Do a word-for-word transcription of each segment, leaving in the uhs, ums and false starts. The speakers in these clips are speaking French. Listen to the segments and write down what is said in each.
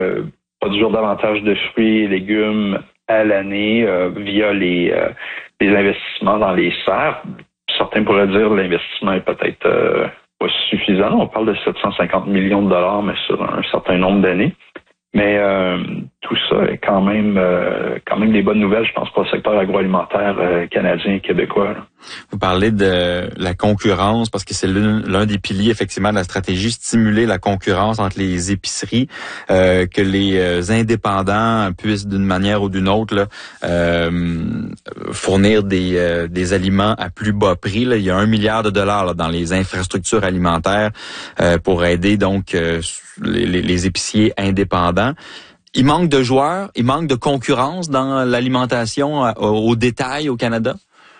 euh, produire davantage de fruits et légumes à l'année euh, via les, euh, les investissements dans les serres. Certains pourraient dire que l'investissement est peut-être euh, pas suffisant. On parle de sept cent cinquante millions de dollars, mais sur un certain nombre d'années. Mais euh, tout ça est quand même euh, quand même des bonnes nouvelles, je pense, pour le secteur agroalimentaire euh, canadien et québécois. Là. Vous parlez de la concurrence, parce que c'est l'un, l'un des piliers, effectivement, de la stratégie, stimuler la concurrence entre les épiceries, euh, que les euh, indépendants puissent, d'une manière ou d'une autre, là, euh, fournir des, euh, des aliments à plus bas prix. Là. Il y a un milliard de dollars là, dans les infrastructures alimentaires euh, pour aider donc euh, les, les épiciers indépendants. Il manque de joueurs, il manque de concurrence dans l'alimentation au, au détail au Canada?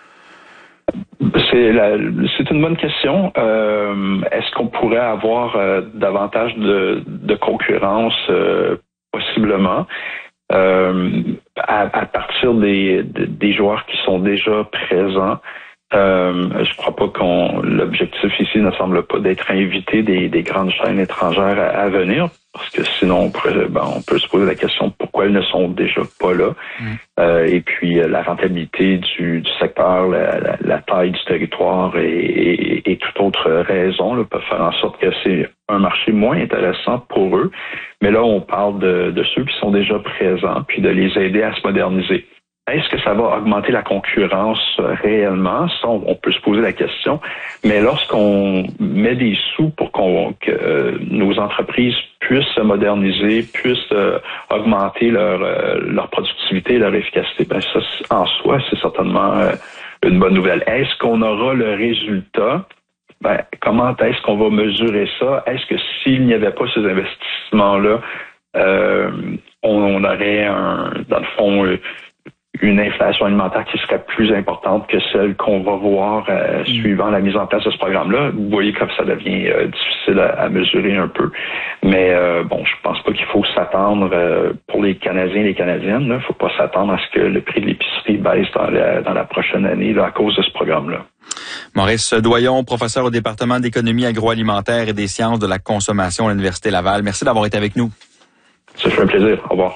C'est, la, c'est une bonne question. Euh, est-ce qu'on pourrait avoir euh, davantage de, de concurrence? Euh, possiblement. Euh, à, à partir des, des joueurs qui sont déjà présents. Euh, je crois pas qu'on l'objectif ici ne semble pas d'être invité des, des grandes chaînes étrangères à, à venir, parce que sinon on, pourrait, ben, on peut se poser la question pourquoi elles ne sont déjà pas là. Mmh. Euh, et puis la rentabilité du, du secteur, la, la, la taille du territoire et, et, et toute autre raison là, peuvent faire en sorte que c'est un marché moins intéressant pour eux. Mais là, on parle de, de ceux qui sont déjà présents, puis de les aider à se moderniser. Est-ce que ça va augmenter la concurrence réellement? Ça, on, on peut se poser la question. Mais lorsqu'on met des sous pour qu'on, que euh, nos entreprises puissent se moderniser, puissent euh, augmenter leur, euh, leur productivité, leur efficacité, ben ça, en soi, c'est certainement euh, une bonne nouvelle. Est-ce qu'on aura le résultat? Ben, comment est-ce qu'on va mesurer ça? Est-ce que s'il n'y avait pas ces investissements-là, euh, on, on aurait, un, dans le fond, euh, une inflation alimentaire qui serait plus importante que celle qu'on va voir euh, mmh. suivant la mise en place de ce programme-là. Vous voyez comme ça devient euh, difficile à, à mesurer un peu. Mais euh, bon, je pense pas qu'il faut s'attendre euh, pour les Canadiens et les Canadiennes. Il ne faut pas s'attendre à ce que le prix de l'épicerie baisse dans la, dans la prochaine année là, à cause de ce programme-là. Maurice Doyon, professeur au département d'économie agroalimentaire et des sciences de la consommation à l'Université Laval. Merci d'avoir été avec nous. Ça fait un plaisir. Au revoir.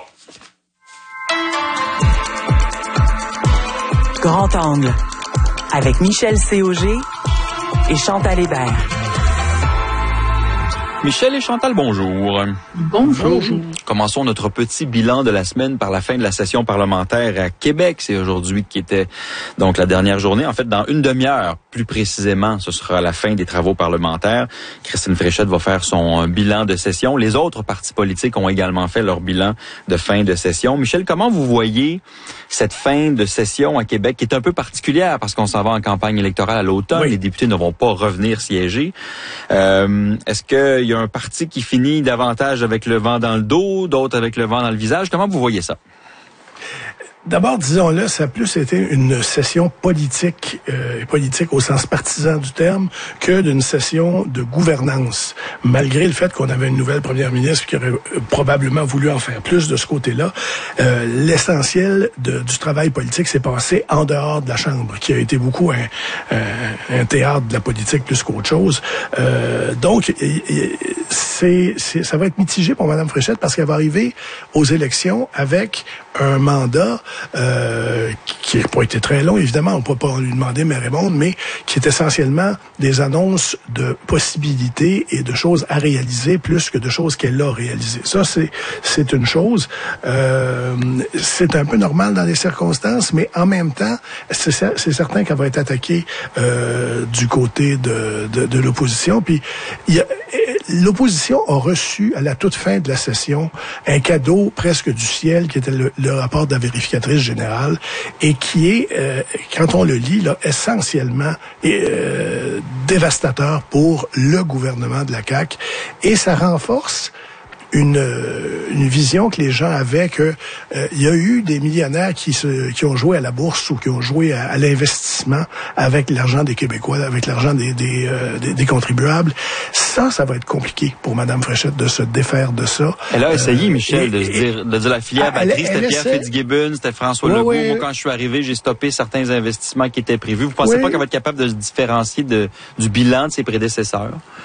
Grand Angle, avec Michel Cauger et Chantal Hébert. Michel et Chantal, bonjour. Bonjour. Commençons notre petit bilan de la semaine par la fin de la session parlementaire à Québec. C'est aujourd'hui qui était donc la dernière journée. En fait, dans une demi-heure, plus précisément, ce sera la fin des travaux parlementaires. Christine Fréchette va faire son bilan de session. Les autres partis politiques ont également fait leur bilan de fin de session. Michel, comment vous voyez cette fin de session à Québec qui est un peu particulière parce qu'on s'en va en campagne électorale à l'automne. Oui. Les députés ne vont pas revenir siéger. Euh, est-ce qu'il y a un parti qui finit davantage avec le vent dans le dos, d'autres avec le vent dans le visage? Comment vous voyez ça? D'abord, disons-le, ça a plus été une session politique, euh, politique au sens partisan du terme, que d'une session de gouvernance. Malgré le fait qu'on avait une nouvelle première ministre qui aurait probablement voulu en faire plus de ce côté-là, euh, l'essentiel de, du travail politique s'est passé en dehors de la Chambre, qui a été beaucoup un, un, un théâtre de la politique plus qu'autre chose. Euh, donc, c'est, c'est, ça va être mitigé pour Mme Fréchette parce qu'elle va arriver aux élections avec un mandat euh, qui n'a pas été très long, évidemment, on ne peut pas lui demander mais répondre, mais qui est essentiellement des annonces de possibilités et de choses à réaliser plus que de choses qu'elle a réalisées. Ça, c'est c'est une chose. Euh, c'est un peu normal dans les circonstances, mais en même temps, c'est, c'est certain qu'elle va être attaquée euh, du côté de, de, de l'opposition. Puis, il y a, l'opposition a reçu, à la toute fin de la session, un cadeau presque du ciel qui était le, le rapport de la vérificatrice générale et qui est, euh, quand on le lit, là, essentiellement euh, dévastateur pour le gouvernement de la C A Q. Et ça renforce une, une vision que les gens avaient que euh, il y a eu des millionnaires qui se qui ont joué à la bourse ou qui ont joué à, à l'investissement avec l'argent des Québécois, avec l'argent des des, euh, des des contribuables. Ça, ça va être compliqué pour Mme Fréchette de se défaire de ça. Elle a essayé, euh, Michel, et, de, se dire, de dire la filière batterie, c'était Pierre essaie... Fitzgibbon, c'était François ouais, Legault. Ouais. Moi, quand je suis arrivé, j'ai stoppé certains investissements qui étaient prévus. Vous pensez ouais. pas qu'elle va être capable de se différencier de, du bilan de ses prédécesseurs?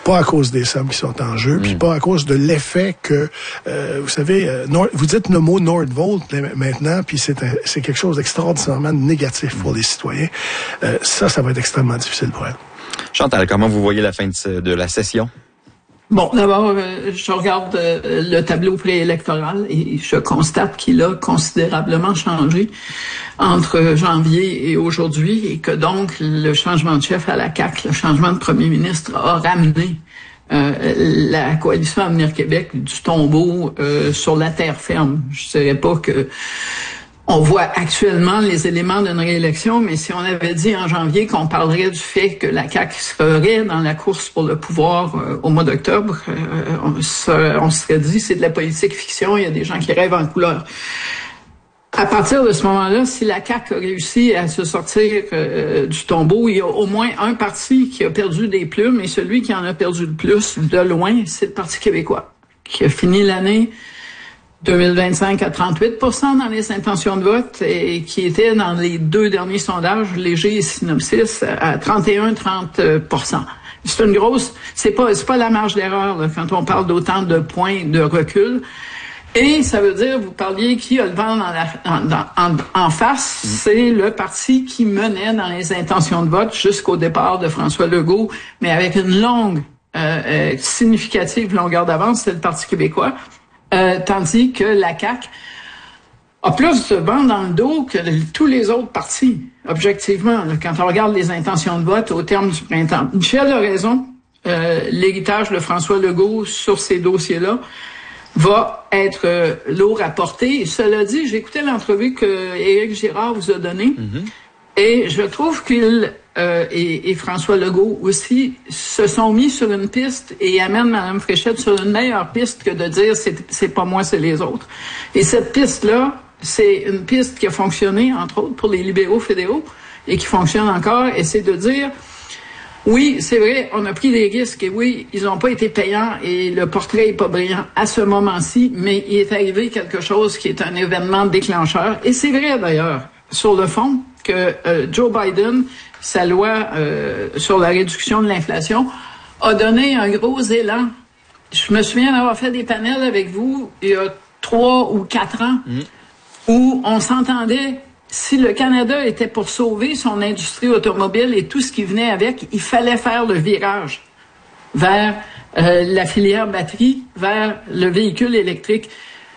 pas à cause des sommes qui sont en jeu, mmh. puis pas à cause de l'effet que, euh, vous savez, euh, Nord, vous dites le mot Nordvolt maintenant, puis c'est, un, c'est quelque chose d'extraordinairement négatif pour les citoyens. Euh, ça, ça va être extrêmement difficile pour elle. Chantal, comment vous voyez la fin de, de la session? Bon, d'abord, euh, je regarde euh, le tableau préélectoral et je constate qu'il a considérablement changé entre janvier et aujourd'hui et que donc le changement de chef à la C A Q, le changement de premier ministre a ramené euh, la coalition Avenir Québec du tombeau euh, sur la terre ferme. Je dirais pas que on voit actuellement les éléments d'une réélection, mais si on avait dit en janvier qu'on parlerait du fait que la C A Q serait dans la course pour le pouvoir euh, au mois d'octobre, euh, on, se, on serait dit c'est de la politique fiction, il y a des gens qui rêvent en couleur. À partir de ce moment-là, si la C A Q a réussi à se sortir euh, du tombeau, il y a au moins un parti qui a perdu des plumes, et celui qui en a perdu le plus, de loin, c'est le Parti québécois, qui a fini l'année deux mille vingt-cinq à trente-huit pour cent dans les intentions de vote et qui était dans les deux derniers sondages, Léger et Synopsis, à trente et un à trente pour cent. C'est une grosse, c'est pas, c'est pas la marge d'erreur, là, quand on parle d'autant de points de recul. Et ça veut dire, vous parliez qui a le vent dans la, en, en, en face, mmh. c'est le parti qui menait dans les intentions de vote jusqu'au départ de François Legault, mais avec une longue, euh, euh, significative longueur d'avance, c'est le Parti québécois. Euh, tandis que la C A Q a plus de vent dans le dos que tous les autres partis, objectivement, là, quand on regarde les intentions de vote au terme du printemps. Michel a raison, euh, l'héritage de François Legault sur ces dossiers-là va être euh, lourd à porter. Et cela dit, j'ai écouté l'entrevue que Éric Girard vous a donnée, mm-hmm. et je trouve qu'il euh, et, et François Legault aussi se sont mis sur une piste et amènent Mme Fréchette sur une meilleure piste que de dire c'est, c'est pas moi, c'est les autres. Et cette piste-là, c'est une piste qui a fonctionné, entre autres, pour les libéraux fédéraux et qui fonctionne encore, et c'est de dire oui, c'est vrai, on a pris des risques et oui, ils n'ont pas été payants et le portrait est pas brillant à ce moment-ci, mais il est arrivé quelque chose qui est un événement déclencheur. Et c'est vrai d'ailleurs, sur le fond, que euh, Joe Biden, sa loi euh, sur la réduction de l'inflation, a donné un gros élan. Je me souviens d'avoir fait des panels avec vous il y a trois ou quatre ans mmh. où on s'entendait. Si le Canada était pour sauver son industrie automobile et tout ce qui venait avec, il fallait faire le virage vers euh, la filière batterie, vers le véhicule électrique.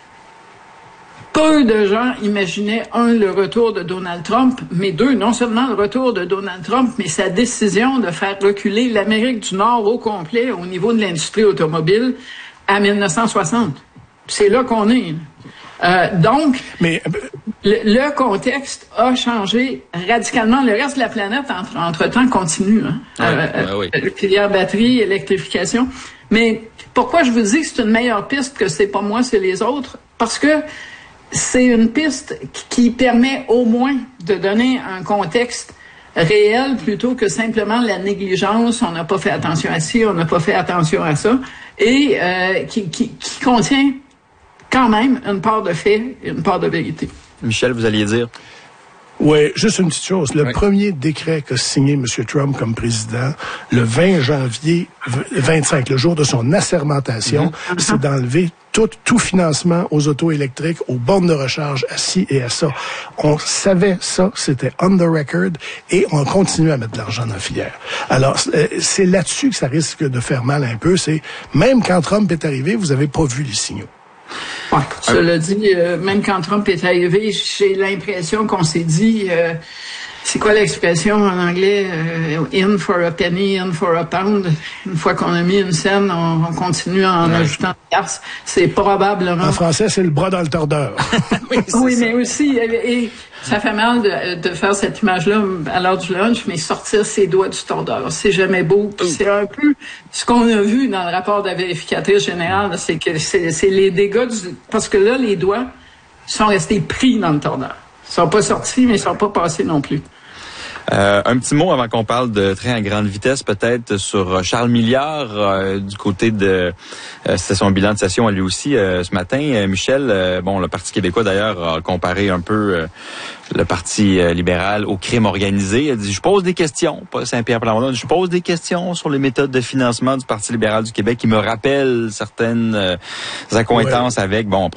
Peu de gens imaginaient, un, le retour de Donald Trump, mais deux, non seulement le retour de Donald Trump, mais sa décision de faire reculer l'Amérique du Nord au complet au niveau de l'industrie automobile à dix-neuf cent soixante. C'est là qu'on est. Euh, donc, mais le, le contexte a changé radicalement. Le reste de la planète, entre, entre-temps, continue. Hein? Ouais, euh, ouais, oui. Filière batterie, électrification. Mais pourquoi je vous dis que c'est une meilleure piste que c'est pas moi, c'est les autres? Parce que c'est une piste qui permet au moins de donner un contexte réel plutôt que simplement la négligence. On n'a pas fait attention à ci, on n'a pas fait attention à ça. Et euh, qui, qui, qui contient quand même une part de fait et une part de vérité. Michel, vous alliez dire? Oui, juste une petite chose. Le oui. premier décret qu'a signé M. Trump comme président, le vingt janvier vingt-cinq, le jour de son assermentation, mm-hmm. c'est d'enlever tout, tout financement aux autos électriques, aux bornes de recharge, à ci et à ça. On savait ça, c'était on the record, et on continue à mettre de l'argent dans la filière. Alors, c'est là-dessus que ça risque de faire mal un peu. C'est même quand Trump est arrivé, vous avez pas vu les signaux. Ouais, cela dit, euh, même quand Trump est arrivé, j'ai l'impression qu'on s'est dit, euh, c'est quoi l'expression en anglais, euh, in for a penny, in for a pound. Une fois qu'on a mis une scène, on, on continue en ouais. ajoutant des garces. C'est probablement... En français, c'est le bras dans le tordeur. oui, oui mais aussi, et, et ça fait mal de, de faire cette image-là à l'heure du lunch, mais sortir ses doigts du tordeur, c'est jamais beau. Puis c'est un peu ce qu'on a vu dans le rapport de la vérificatrice générale, c'est que c'est, c'est les dégâts du... Parce que là, les doigts sont restés pris dans le tordeur. Ils sont pas sortis, mais ils sont pas passés non plus. Euh, un petit mot avant qu'on parle de train à grande vitesse, peut-être sur Charles Milliard, euh, du côté de euh, c'était son bilan de session à lui aussi euh, ce matin. Euh, Michel, euh, bon, le Parti québécois d'ailleurs a comparé un peu euh, le Parti euh, libéral au crime organisé. Il a dit, je pose des questions, pas Saint-Pierre Plamondon, je pose des questions sur les méthodes de financement du Parti libéral du Québec qui me rappellent certaines euh, accointances ouais. avec, bon,